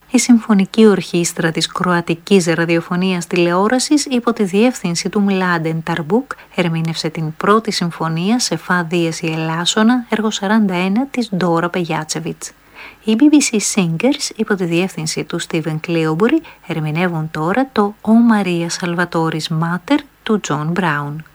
Η Συμφωνική Ορχήστρα της Κροατικής Ραδιοφωνίας Τηλεόρασης υπό τη διεύθυνση του Μλάντεν Ταρμπούκ ερμήνευσε την πρώτη συμφωνία σε φα δίεση ελάσσονα έργο 41 της Ντόρα Πεγιάτσεβιτς. Οι BBC Singers υπό τη διεύθυνση του Στίβεν Κλίομπουρι ερμηνεύουν τώρα το «Ο Μαρία Σαλβατόρις Μάτερ» του Τζον Μπράουν.